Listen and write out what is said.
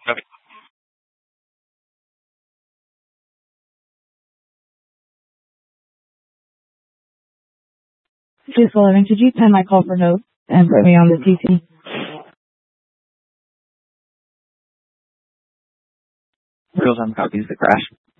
Okay. Just Loving, could you send my call for notes and put me on the TC? Real time copies the crash.